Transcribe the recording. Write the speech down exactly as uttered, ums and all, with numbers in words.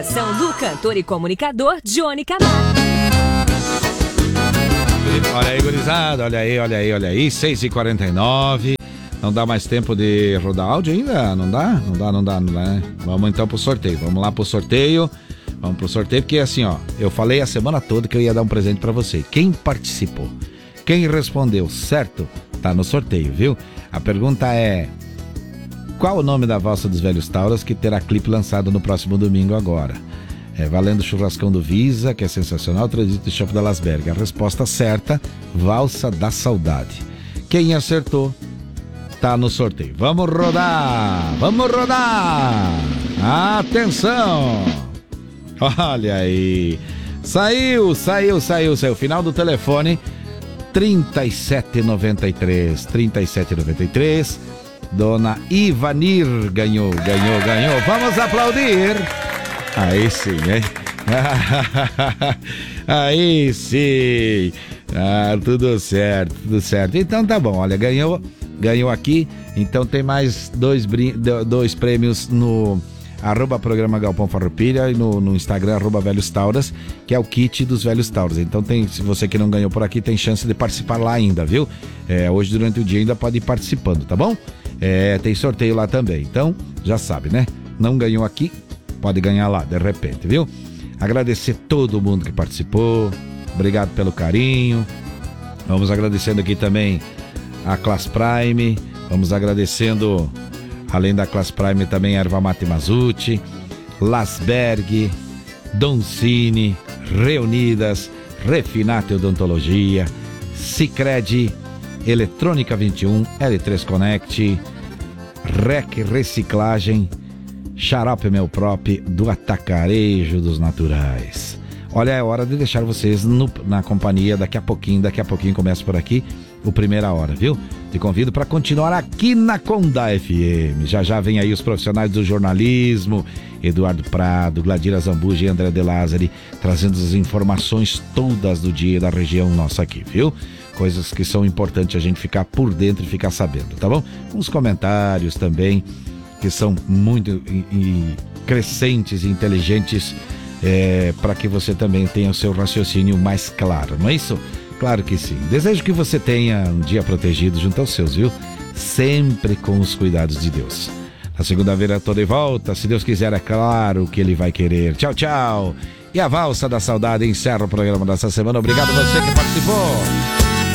São do cantor e comunicador Johnny Camargo. Olha aí, gurizada, olha aí, olha aí, olha aí, seis e quarenta e nove. Não dá mais tempo de rodar áudio ainda? Não dá? Não dá, não dá, não dá, né? Vamos então pro sorteio, vamos lá pro sorteio. Vamos pro sorteio, porque assim, ó, eu falei a semana toda que eu ia dar um presente pra você. Quem participou, quem respondeu certo, tá no sorteio, viu? A pergunta é: qual o nome da valsa dos velhos Tauras que terá clipe lançado no próximo domingo agora? É valendo o churrascão do Visa, que é sensacional, tradito de Shopping da Lasberg. A resposta certa, Valsa da Saudade. Quem acertou, tá no sorteio. Vamos rodar, vamos rodar. Atenção. Olha aí. Saiu, saiu, saiu, saiu. Final do telefone, trinta e sete noventa e três. trinta e sete noventa e três. Dona Ivanir ganhou, ganhou, ganhou. Vamos aplaudir. Aí sim, hein? Aí sim. Ah, tudo certo, tudo certo. Então tá bom, olha, ganhou, ganhou aqui. Então tem mais dois, dois prêmios no arroba programa Galpão Farroupilha e no, no Instagram, arroba Velhos Tauras, que é o kit dos Velhos Tauras. Então tem, se você que não ganhou por aqui, tem chance de participar lá ainda, viu? É, hoje durante o dia ainda pode ir participando, tá bom? É, tem sorteio lá também, então já sabe, né? Não ganhou aqui, pode ganhar lá, de repente, viu? Agradecer todo mundo que participou, obrigado pelo carinho. Vamos agradecendo aqui também a Class Prime, vamos agradecendo, além da Class Prime, também a Erva Mate Mazuti, Lasberg, Doncini, Reunidas, Refinate Odontologia, Sicredi, Eletrônica vinte e um, L três Connect, Rec Reciclagem, Xarope Meu Prop, do Atacarejo dos Naturais. Olha, é hora de deixar vocês no, na companhia. Daqui a pouquinho, daqui a pouquinho começa por aqui o Primeira Hora, viu? Te convido para continuar aqui na Conda F M. Já já vem aí os profissionais do jornalismo, Eduardo Prado, Gladira Zambuja e André De Lázari, trazendo as informações todas do dia da região nossa aqui, viu? Coisas que são importantes a gente ficar por dentro e ficar sabendo, tá bom? Uns comentários também, que são muito e, e crescentes e inteligentes, é, para que você também tenha o seu raciocínio mais claro, não é isso? Claro que sim. Desejo que você tenha um dia protegido junto aos seus, viu? Sempre com os cuidados de Deus. Na segunda-feira tô de volta, se Deus quiser, é claro que Ele vai querer. Tchau, tchau. E a Valsa da Saudade encerra o programa dessa semana. Obrigado a você que participou.